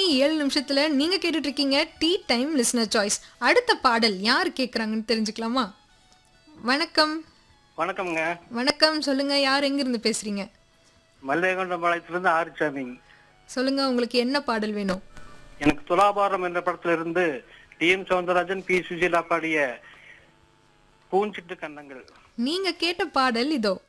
7 நீங்க கேட்டுட்டு இருக்கீங்க டீ டைம் லிஸ்னர் சாய்ஸ். அடுத்த பாடல் யார் கேக்குறாங்கன்னு தெரிஞ்சுக்கலாமா? வணக்கம். வணக்கம்ங்க. வணக்கம், சொல்லுங்க, யார் எங்க இருந்து பேசுறீங்க? மல்லையகொண்டபாளையத்திலிருந்து ஆறுசாமி. சொல்லுங்க, உங்களுக்கு என்ன பாடல் வேணும்? எனக்கு துலாபாரம் என்ற படத்திலிருந்து டி.எம். சௌந்தரராஜன், பி. சுஜீலா பாடிய பூஞ்சிட்டு கண்ணங்கள். நீங்க கேட்ட பாடல் இதோ.